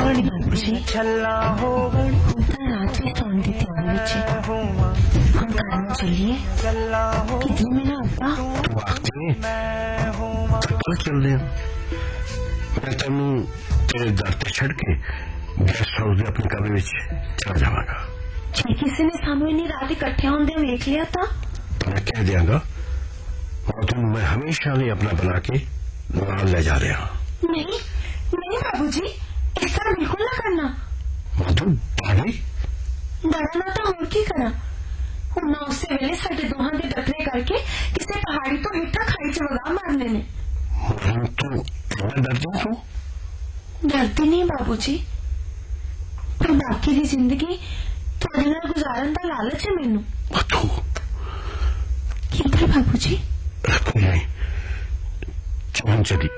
चलिए कितने में ना चल रहे मैं तेन तेरे दर ते छड़ के गेस्ट हाउस अपने कमरे में चल जावांगा। जे किसी ने सानू इन्नी रात इकट्ठे होंदे वेख लिया तो मैं कह दियांगा और तुम मैं हमेशा लिए अपना बना के नाल ले जा रहा। नहीं नहीं बाबूजी, इस तरह बिल्कुल ना करना। माधु पानी डरना तो और की करा उन्ना उससे वेले साडे दोहां दे डकरे करके किसी पहाड़ी तो हेठा खाई च वगा मारने ने। तू डरती तू? डरती नहीं बाबूजी, पर बाकी दी जिंदगी तुहाडे नाल गुजारन दा लालच है मैनू। माधु की बाबूजी चलन चली